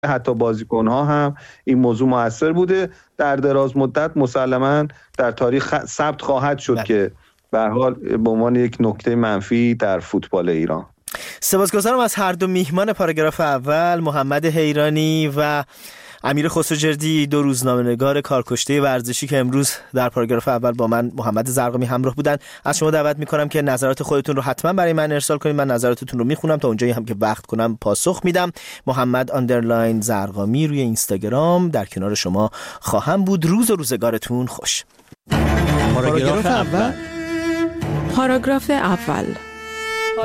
حتی بازیکن‌ها هم این موضوع مؤثر بوده. در دراز مدت مسلماً در تاریخ ثبت خواهد شد که به هر حال به عنوان یک نکته منفی در فوتبال ایران. سپاسگزارم از هر دو میهمان پاراگراف اول، محمد حیرانی و امیر خسروجردی، دو روزنامه‌نگار کارکشته ورزشی که امروز در پاراگراف اول با من محمد زرقامی همراه بودن. از شما دعوت می‌کنم که نظرات خودتون رو حتما برای من ارسال کنید. من نظراتتون رو میخونم، تا اونجایی هم که وقت کنم پاسخ میدم. محمد زرقامی روی اینستاگرام در کنار شما خواهم بود. روز و روزگارتون خوش. پاراگراف اول.